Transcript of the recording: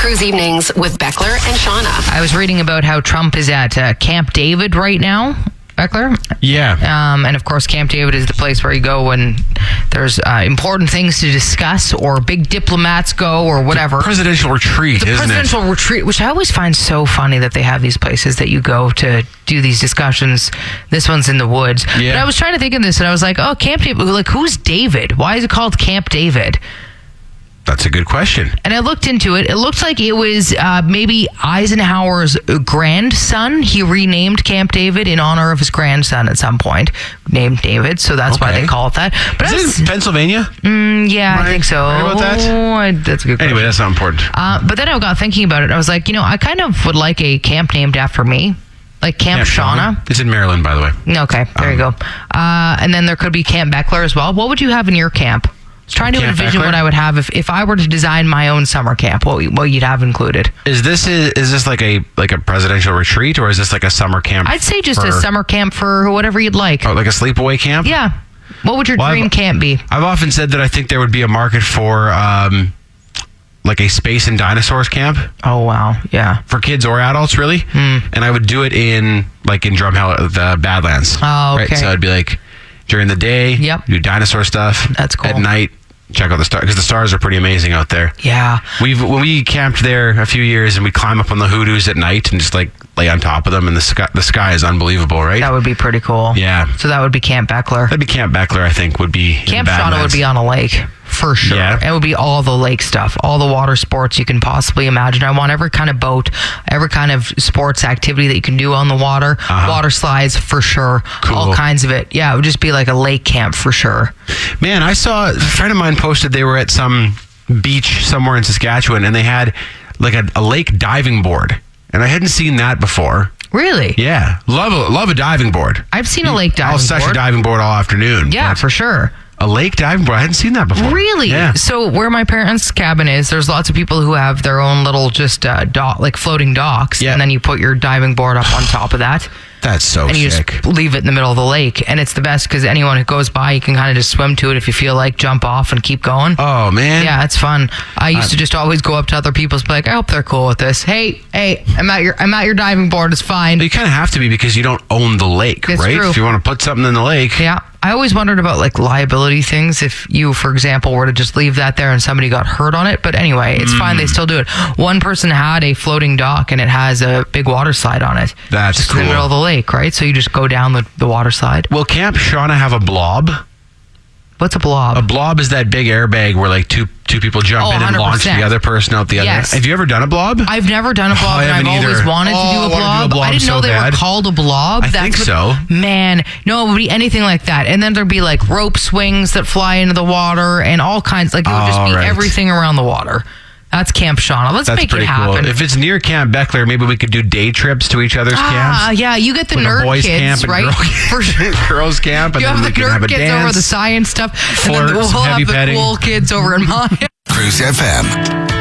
Cruise Evenings with Beckler and Shauna. I was reading about how Trump is at Camp David right now. Beckler? Yeah. And of course, Camp David is the place where you go when there's important things to discuss or big diplomats go or whatever. Presidential retreat, isn't it? The presidential retreat, which I always find so funny that they have these places that you go to do these discussions. This one's in the woods. Yeah. But I was trying to think of this and I was like, oh, Camp David, like who's David? Why is it called Camp David? That's a good question. And I looked into it. It looked like it was maybe Eisenhower's grandson. He renamed Camp David in honor of his grandson at some point, named David. So that's why they call it that. But Is it in Pennsylvania? Yeah, I think so. Right about that? That's a good question. Anyway, that's not important. But then I got thinking about it. I was like, I kind of would like a camp named after me. Like Camp Shauna. It's in Maryland, by the way. Okay, there you go. And then there could be Camp Beckler as well. What would you have in your camp? I was trying to envision what I would have if I were to design my own summer camp. What you'd have included? Is this like a presidential retreat, or is this like a summer camp? I'd say just a summer camp for whatever you'd like. Oh, like a sleepaway camp? Yeah. What would your dream camp be? I've often said that I think there would be a market for like a space and dinosaurs camp. Oh wow, yeah. For kids or adults, really. And I would do it in Drumheller, the Badlands. Oh, okay. Right? So it'd be like during the day, do dinosaur stuff. That's cool. At night, check out the stars, because the stars are pretty amazing out there. Yeah. When we camped there a few years, and we climb up on the hoodoos at night and just like lay on top of them, and the sky is unbelievable, right? That would be pretty cool. Yeah. So that would be Camp Beckler. That'd be Camp Beckler, I think, would be Camp Shauna would be on a lake. For sure. Yeah. It would be all the lake stuff, all the water sports you can possibly imagine. I want every kind of boat, every kind of sports activity that you can do on the water. Water slides, for sure. Cool. All kinds of it. Yeah, it would just be like a lake camp for sure. Man, I saw a friend of mine posted they were at some beach somewhere in Saskatchewan, and they had like a lake diving board. And I hadn't seen that before. Really? Yeah. Love a diving board. I've seen a lake diving board. I'll sesh a diving board all afternoon. Yeah, for sure. A lake diving board. I hadn't seen that before. Really? Yeah. So where my parents' cabin is, there's lots of people who have their own little just like floating docks. Yeah. And then you put your diving board up on top of that. That's so sick. And you just leave it in the middle of the lake. And it's the best because anyone who goes by, you can kind of just swim to it if you feel like, jump off and keep going. Oh, man. Yeah, it's fun. I used to just always go up to other people's, be like, I hope they're cool with this. Hey, I'm at your diving board. It's fine. You kind of have to be because you don't own the lake, That's right? true. If you want to put something in the lake. Yeah. I always wondered about like liability things if you, for example, were to just leave that there and somebody got hurt on it. But anyway, it's fine. They still do it. One person had a floating dock and it has a big water slide on it. That's just cool. in the middle of the lake, right? So you just go down the water slide. Will Camp Shauna have a blob? What's a blob? A blob is that big airbag where like two people jump in and 100%. launch the other person out the other. Yes. Have you ever done a blob? I've never done a blob, I and I've haven't always either. wanted to do I a wanna blob. do a blob I didn't know so they bad. were called a blob. I think so. Man, no, it would be anything like that. And then there'd be like rope swings that fly into the water and all kinds. Like it would just be everything around the water. That's Camp Shauna. Let's make it happen. Cool. If it's near Camp Beckler, maybe we could do day trips to each other's camps. Yeah, you get the like nerd a boys kids, camp and right? For sure. Girls camp, and You then have we the can have nerd a kids dance. over the science stuff, and then Flirt, we'll some have heavy the petting. cool kids over in mine. Cruise FM.